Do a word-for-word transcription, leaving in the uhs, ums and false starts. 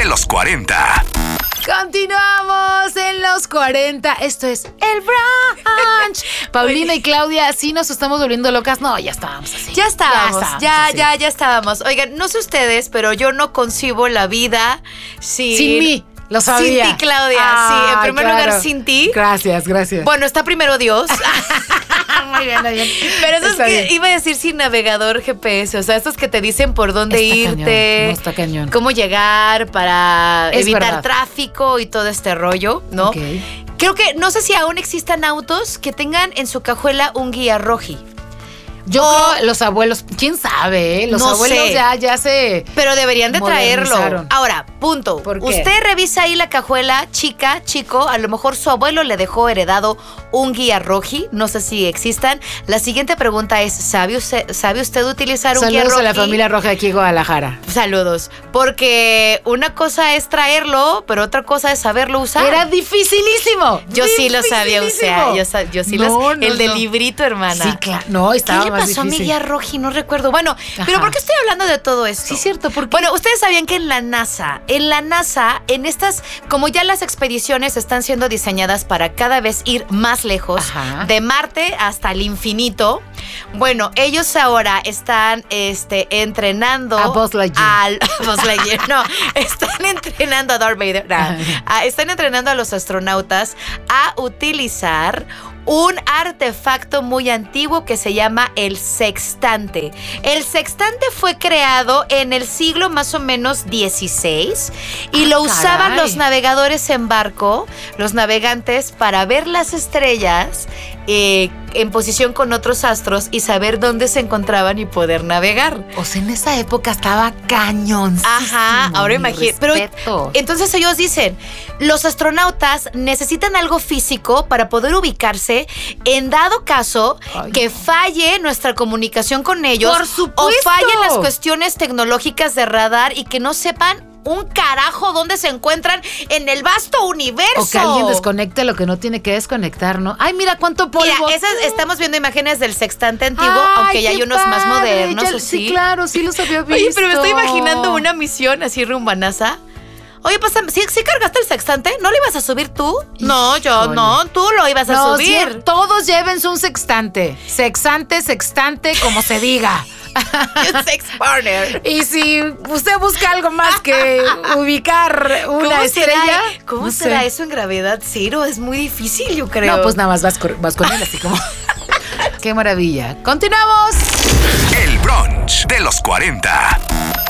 de los cuarenta. Continuamos en los cuarenta. Esto es el brunch. Paulina y Claudia, ¿sí nos estamos volviendo locas? No, ya estábamos así. Ya estábamos, ya, estábamos ya, así. ya, ya estábamos. Oigan, no sé ustedes, pero yo no concibo la vida sin... Sin mí, lo sabía. Sin ti, Claudia. Ah, sí, en primer claro. lugar, sin ti. Gracias, gracias. Bueno, está primero Dios. Muy bien, muy bien. Pero eso Está es que bien. iba a decir sin navegador G P S. O sea, estos que te dicen por dónde Está irte. cañón, no, está cañón. Cómo llegar para Es evitar verdad. tráfico y todo este rollo, ¿no? Ok. Creo que, no sé si aún existan autos que tengan en su cajuela un guía roji. Yo O- creo los abuelos, quién sabe, ¿eh? Los No abuelos sé. ya, ya se... Pero deberían de traerlo. Modernizaron. Ahora, punto. ¿Por qué? Usted revisa ahí la cajuela, chica, chico. A lo mejor su abuelo le dejó heredado un guía roji. No sé si existan. La siguiente pregunta es: ¿sabe usted, ¿sabe usted utilizar un guía Saludos roji? a la familia roja de aquí en Guadalajara. Saludos. Porque una cosa es traerlo, pero otra cosa es saberlo usar. Era dificilísimo. Yo sí lo sabía usar. Yo, sa- yo sí No, los, no, el del no. librito, hermana. Sí, claro. No, estaba ¿Qué le más pasó a mi difícil. guía roji? No recuerdo. Bueno, Ajá. pero ¿por qué estoy hablando de todo esto? Sí, cierto, ¿por qué? Bueno, ustedes sabían que en la NASA, en la NASA, en estas, como ya las expediciones están siendo diseñadas para cada vez ir más lejos, Ajá. de Marte hasta el infinito, bueno, ellos ahora están este, entrenando A Buzz Lightyear. al Buzz Lightyear, no, están entrenando a Darth Vader, no, a- están entrenando a los astronautas a utilizar un artefacto muy antiguo que se llama el sextante. El sextante fue creado en el siglo más o menos dieciséis y Ah, lo usaban caray. los navegadores en barco, los navegantes, para ver las estrellas eh, en posición con otros astros y saber dónde se encontraban y poder navegar. O sea, en esa época estaba cañón. Ajá, ahora imagínate. Pero Pero entonces ellos dicen, los astronautas necesitan algo físico para poder ubicarse en dado caso Ay, que no. falle nuestra comunicación con ellos. ¡Por O supuesto! fallen las cuestiones tecnológicas de radar y que no sepan un carajo dónde se encuentran en el vasto universo. O que alguien desconecte lo que no tiene que desconectar, ¿no? Ay, mira cuánto polvo. Mira, esas, estamos viendo imágenes del sextante antiguo, Ay, aunque ya hay qué unos más padre, modernos. ya- o sí, claro, sí los había visto. Oye, pero me estoy imaginando una misión así rumbo a NASA. Oye, pásame, ¿sí, sí cargaste el sextante? ¿No lo ibas a subir tú? No, yo Híjole. no, tú lo ibas a No, subir. sí, todos llévense un sextante. Sexante, sextante, como se diga. Un sex partner. Y si usted busca algo más que ubicar una estrella. será, ¿Cómo no será sé. eso en gravedad cero? Es muy difícil, yo creo. No, pues nada más vas, cor- vas con él así como. Qué maravilla. Continuamos. El brunch de los cuarenta.